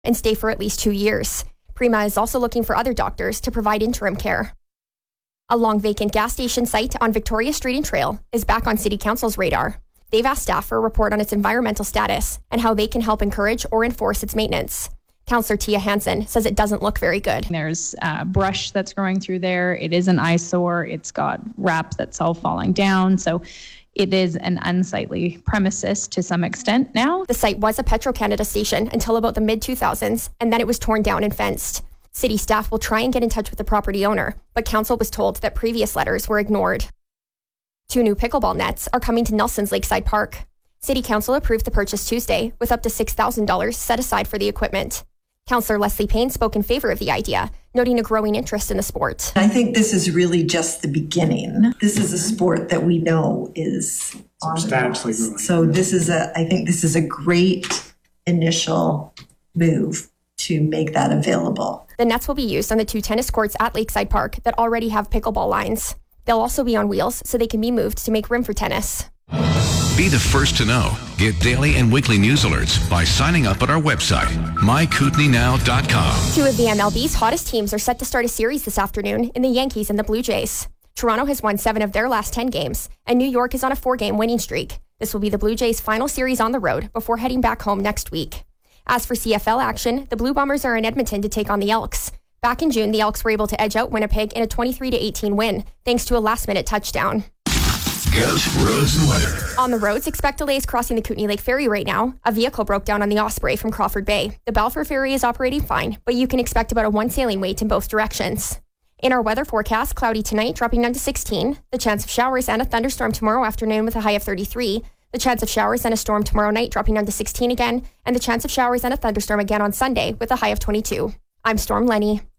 and stay for at least 2 years. Prima is also looking for other doctors to provide interim care. A long vacant gas station site on Victoria Street and Trail is back on City Council's radar. They've asked staff for a report on its environmental status and how they can help encourage or enforce its maintenance. Councillor Tia Hansen says it doesn't look very good. There's brush that's growing through there. It is an eyesore. It's got wraps that's all falling down. So it is an unsightly premises to some extent now. The site was a Petro-Canada station until about the mid-2000s, and then it was torn down and fenced. City staff will try and get in touch with the property owner, but council was told that previous letters were ignored. 2 new pickleball nets are coming to Nelson's Lakeside Park. City Council approved the purchase Tuesday with up to $6,000 set aside for the equipment. Councillor Leslie Payne spoke in favour of the idea, noting a growing interest in the sport. I think this is really just the beginning. This is a sport that we know is substantially growing. So I think this is a great initial move to make that available. The nets will be used on the 2 tennis courts at Lakeside Park that already have pickleball lines. They'll also be on wheels so they can be moved to make room for tennis. Be the first to know. Get daily and weekly news alerts by signing up at our website, mykootenaynow.com. 2 of the MLB's hottest teams are set to start a series this afternoon in the Yankees and the Blue Jays. Toronto has won 7 of their last 10 games, and New York is on a 4-game winning streak. This will be the Blue Jays' final series on the road before heading back home next week. As for CFL action, the Blue Bombers are in Edmonton to take on the Elks. Back in June, the Elks were able to edge out Winnipeg in a 23-18 win, thanks to a last-minute touchdown. Ghost roads and weather. On the roads, expect delays crossing the Kootenay Lake Ferry right now. A vehicle broke down on the Osprey from Crawford Bay. The Balfour Ferry is operating fine, but you can expect about a 1 sailing wait in both directions. In our weather forecast, cloudy tonight, dropping down to 16. The chance of showers and a thunderstorm tomorrow afternoon with a high of 33. The chance of showers and a storm tomorrow night, dropping down to 16 again. And the chance of showers and a thunderstorm again on Sunday with a high of 22. I'm Storm Lenny.